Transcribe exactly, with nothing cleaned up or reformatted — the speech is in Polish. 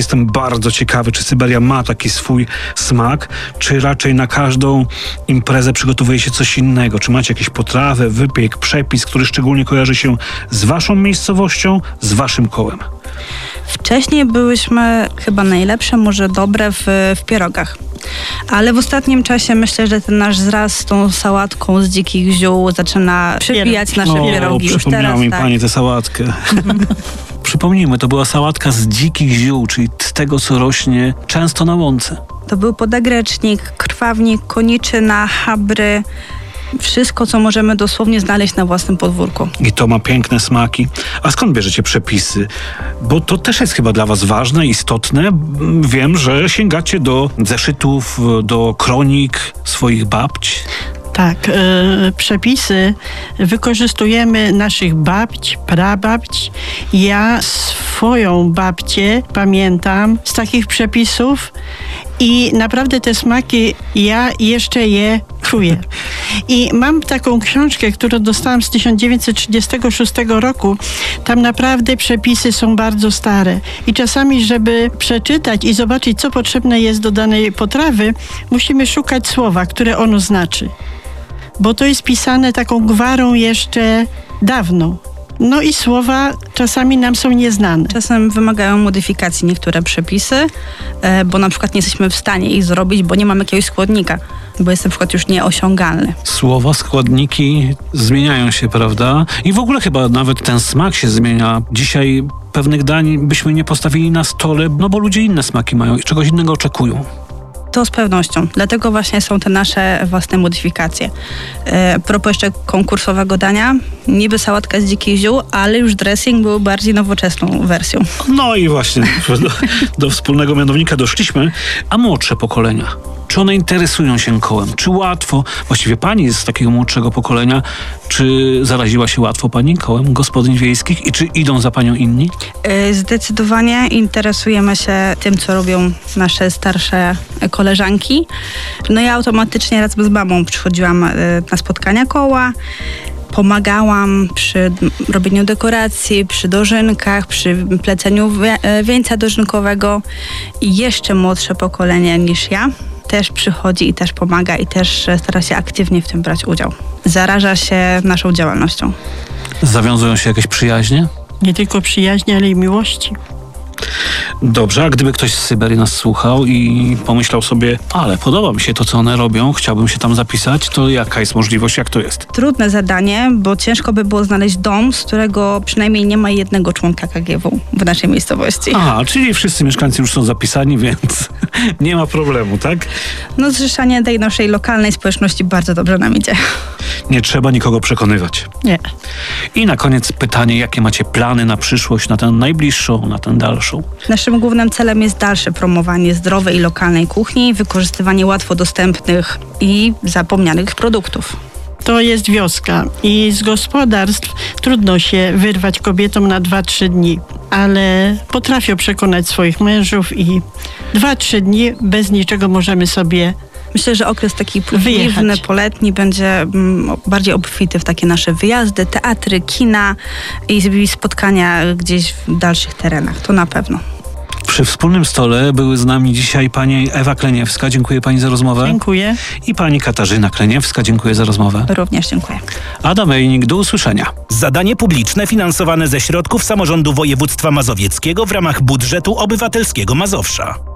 jestem bardzo ciekawy, czy Syberia ma taki swój smak, czy raczej na każdą imprezę przygotowuje się coś innego? Czy macie jakieś potrawę, wypiek, przepis, który szczególnie kojarzy się z waszą miejscowością, z waszym kołem? Wcześniej byłyśmy chyba najlepsze, może dobre w, w pierogach. Ale w ostatnim czasie myślę, że ten nasz zraz z tą sałatką z dzikich ziół zaczyna przebijać nasze o, pierogi. Już przypomniała teraz, mi tak. pani tę sałatkę. Przypomnijmy, to była sałatka z dzikich ziół, czyli z tego, co rośnie często na łące. To był podagrecznik, krwawnik, koniczyna, chabry. Wszystko, co możemy dosłownie znaleźć na własnym podwórku. I to ma piękne smaki. A skąd bierzecie przepisy? Bo to też jest chyba dla was ważne, istotne. Wiem, że sięgacie do zeszytów, do kronik swoich babć. Tak, e, przepisy wykorzystujemy naszych babć, prababć. Ja swoją babcię pamiętam z takich przepisów i naprawdę te smaki ja jeszcze je czuję. I mam taką książkę, którą dostałam z tysiąc dziewięćset trzydziestego szóstego roku. Tam naprawdę przepisy są bardzo stare. I czasami, żeby przeczytać i zobaczyć, co potrzebne jest do danej potrawy, musimy szukać słowa, które ono znaczy. Bo to jest pisane taką gwarą jeszcze dawną. No i słowa czasami nam są nieznane. Czasem wymagają modyfikacji niektóre przepisy, bo na przykład nie jesteśmy w stanie ich zrobić, bo nie mamy jakiegoś składnika, bo jest na przykład już nieosiągalny. Słowa, składniki zmieniają się, prawda? I w ogóle chyba nawet ten smak się zmienia. Dzisiaj pewnych dań byśmy nie postawili na stole, no bo ludzie inne smaki mają i czegoś innego oczekują. To z pewnością. Dlatego właśnie są te nasze własne modyfikacje. E, propos jeszcze konkursowego dania, niby sałatka z dzikich ziół, ale już dressing był bardziej nowoczesną wersją. No i właśnie do, do wspólnego mianownika doszliśmy. A młodsze pokolenia? Czy one interesują się kołem? Czy łatwo? Właściwie pani z takiego młodszego pokolenia, czy zaraziła się łatwo pani kołem gospodyń wiejskich i czy idą za panią inni? Zdecydowanie interesujemy się tym, co robią nasze starsze koleżanki. No ja automatycznie razem z mamą przychodziłam na spotkania koła. Pomagałam przy robieniu dekoracji, przy dożynkach, przy pleceniu wieńca dożynkowego. I jeszcze młodsze pokolenie niż ja też przychodzi i też pomaga i też stara się aktywnie w tym brać udział. Zaraża się naszą działalnością. Zawiązują się jakieś przyjaźnie? Nie tylko przyjaźnie, ale i miłości. Dobrze, a gdyby ktoś z Syberii nas słuchał i pomyślał sobie, ale podoba mi się to, co one robią, chciałbym się tam zapisać, to jaka jest możliwość, jak to jest? Trudne zadanie, bo ciężko by było znaleźć dom, z którego przynajmniej nie ma jednego członka K G W w naszej miejscowości. Aha, czyli wszyscy mieszkańcy już są zapisani, więc nie ma problemu, tak? No zrzeszanie tej naszej lokalnej społeczności bardzo dobrze nam idzie. Nie trzeba nikogo przekonywać. Nie. I na koniec pytanie, jakie macie plany na przyszłość, na tę najbliższą, na tę dalszą? Naszym głównym celem jest dalsze promowanie zdrowej i lokalnej kuchni, wykorzystywanie łatwo dostępnych i zapomnianych produktów. To jest wioska i z gospodarstw trudno się wyrwać kobietom na dwa trzy dni, ale potrafią przekonać swoich mężów i dwa trzy dni bez niczego możemy sobie Myślę, że okres taki półliwny, poletni będzie mm, bardziej obfity w takie nasze wyjazdy, teatry, kina i spotkania gdzieś w dalszych terenach. To na pewno. Przy wspólnym stole były z nami dzisiaj pani Ewa Kleniewska. Dziękuję pani za rozmowę. Dziękuję. I pani Katarzyna Kleniewska. Dziękuję za rozmowę. Również dziękuję. Adam Ejnik, do usłyszenia. Zadanie publiczne finansowane ze środków samorządu województwa mazowieckiego w ramach budżetu obywatelskiego Mazowsza.